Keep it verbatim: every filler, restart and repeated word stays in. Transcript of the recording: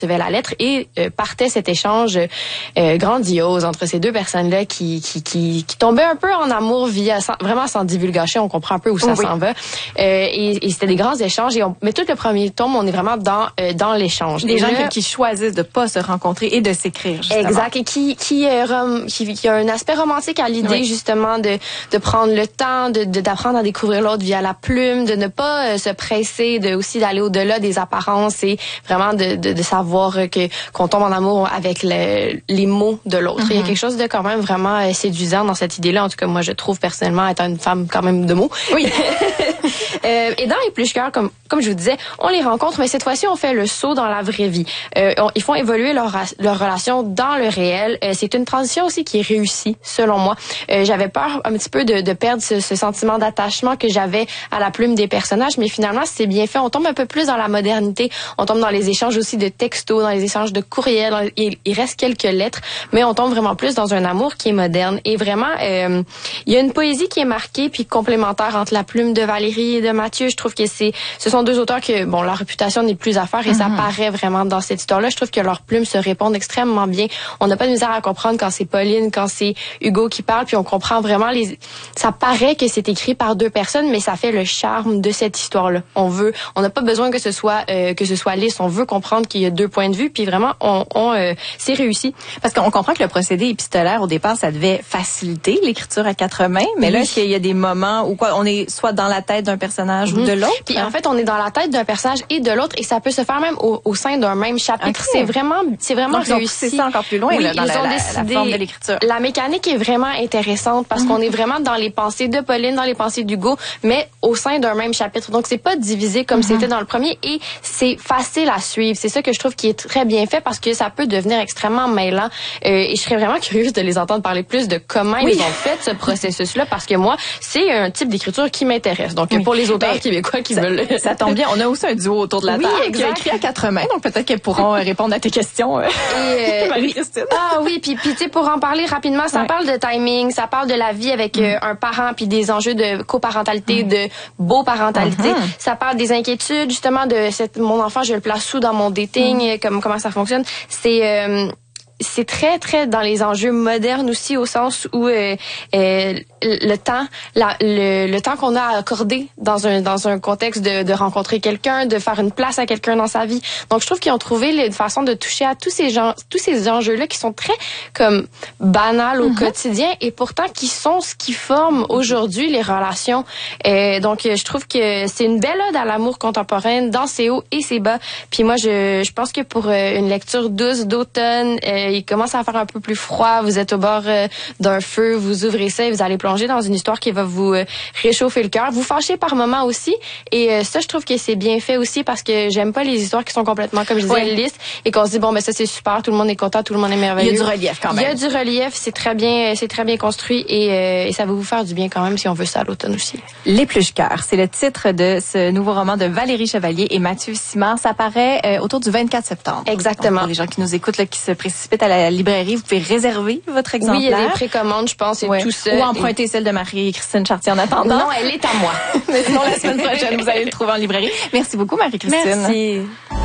recevait la lettre et euh, partait cet échange euh, grandiose entre ces deux personnes-là qui, qui qui qui tombaient un peu en amour via sans, vraiment sans divulgation. On comprend un peu où ça oui. s'en va. Euh, et, et c'était des grands échanges. Et on, mais tout le premier tome, on est vraiment dans euh, dans l'échange. Des et gens là, qui, qui choisissent de pas se rencontrer et de s'écrire. Justement. Exact. Et qui qui, euh, rom, qui qui a un aspect romantique à l'idée oui. justement de de prendre le temps de d'apprendre à découvrir l'autre via la plume, de ne pas euh, se presser, de aussi d'aller au-delà des apparences et vraiment de de, de savoir que qu'on tombe en amour avec le, les mots de l'autre. Mm-hmm. Il y a quelque chose de quand même vraiment euh, séduisant dans cette idée-là. En tout cas, moi, je trouve personnellement, étant une femme quand même de mots. Oui. euh, et dans les Épluche-Cœur, comme comme je vous disais, on les rencontre, mais cette fois-ci, on fait le saut dans la vraie vie. Euh, on, ils font évoluer leur leur relation dans le réel. Euh, c'est une transition aussi qui est réussie, selon moi. Euh, j'avais peur un petit peu de, de perdre ce, ce sentiment d'attachement que j'avais à la plume des personnages, mais finalement, c'est bien fait. On tombe un peu plus dans la modernité. On tombe dans les échanges aussi de textes, dans les échanges de courriels, il, il reste quelques lettres, mais on tombe vraiment plus dans un amour qui est moderne. Et vraiment, euh, il y a une poésie qui est marquée puis complémentaire entre la plume de Valérie et de Mathieu. Je trouve que c'est, ce sont deux auteurs que, bon, leur réputation n'est plus à faire et mm-hmm. ça paraît vraiment dans cette histoire-là. Je trouve que leurs plumes se répondent extrêmement bien. On n'a pas de misère à comprendre quand c'est Pauline, quand c'est Hugo qui parle, puis on comprend vraiment les. Ça paraît que c'est écrit par deux personnes, mais ça fait le charme de cette histoire-là. On veut, on n'a pas besoin que ce soit euh, que ce soit lisse. On veut comprendre qu'il y a deux points de vue, puis vraiment, on, on euh, c'est réussi. Parce qu'on comprend que le procédé épistolaire, au départ, ça devait faciliter l'écriture à quatre mains, mais oui. là, est-ce qu'il y a des moments où quoi, on est soit dans la tête d'un personnage mm-hmm. ou de l'autre? Puis hein? en fait, on est dans la tête d'un personnage et de l'autre, et ça peut se faire même au, au sein d'un même chapitre. Okay. C'est vraiment, c'est vraiment Donc, réussi. C'est ça encore plus loin oui, là, dans ils la, ont la, décidé, la forme de l'écriture. La mécanique est vraiment intéressante parce mm-hmm. qu'on est vraiment dans les pensées de Pauline, dans les pensées d'Hugo, mais au sein d'un même chapitre. Donc, c'est pas divisé comme mm-hmm. c'était dans le premier, et c'est facile à suivre. C'est ça que je trouve qui est très bien fait parce que ça peut devenir extrêmement mêlant. Euh, et je serais vraiment curieuse de les entendre parler plus de comment oui. ils ont fait ce processus-là, parce que moi, c'est un type d'écriture qui m'intéresse. Donc, oui. pour les auteurs ben, québécois qui ça, veulent... Ça tombe bien. On a aussi un duo autour de la oui, table exact. qui a écrit à quatre mains, donc peut-être qu'elles pourront répondre à tes questions, euh, euh, Marie-Christine. Ah oui, puis puis tu sais, pour en parler rapidement, ça ouais. parle de timing, ça parle de la vie avec mm. euh, un parent, puis des enjeux de coparentalité, mm. de beau-parentalité. Mm-hmm. Ça parle des inquiétudes, justement, de cette, mon enfant, je le place où dans mon dating, mm. comme comment ça fonctionne. C'est... Euh, c'est très, très dans les enjeux modernes aussi, au sens où euh, euh, le temps, la, le, le temps qu'on a à accorder dans un dans un contexte de, de rencontrer quelqu'un, de faire une place à quelqu'un dans sa vie. Donc, je trouve qu'ils ont trouvé une façon de toucher à tous ces gens, tous ces enjeux-là qui sont très comme banals au mm-hmm. quotidien et pourtant qui sont ce qui forme aujourd'hui les relations. Euh, donc, je trouve que c'est une belle ode à l'amour contemporain dans ses hauts et ses bas. Puis moi, je, je pense que pour euh, une lecture douce d'automne, euh, il commence à faire un peu plus froid, vous êtes au bord euh, d'un feu, vous ouvrez ça et vous allez plonger dans une histoire qui va vous euh, réchauffer le cœur, vous fâcher par moments aussi, et euh, ça je trouve que c'est bien fait aussi parce que j'aime pas les histoires qui sont complètement, comme je disais, ouais. lisses et qu'on se dit bon ben ça c'est super, tout le monde est content, tout le monde est merveilleux. Il y a du relief quand même. Il y a du relief, c'est très bien, c'est très bien construit et, euh, et ça va vous faire du bien quand même si on veut ça à l'automne aussi. L'Épluche-Cœur, c'est le titre de ce nouveau roman de Valérie Chevalier et Mathieu Simard. Ça paraît euh, autour du vingt-quatre septembre. Exactement. Donc, pour les gens qui nous écoutent, là, qui se précipitent à la librairie, vous pouvez réserver votre exemplaire. Oui, il y a des précommandes, je pense, et ouais. tout ça. Ou emprunter et... celle de Marie-Christine Chartier en attendant. Non, elle est à moi. Mais sinon, la semaine prochaine, vous allez le trouver en librairie. Merci beaucoup, Marie-Christine. Merci.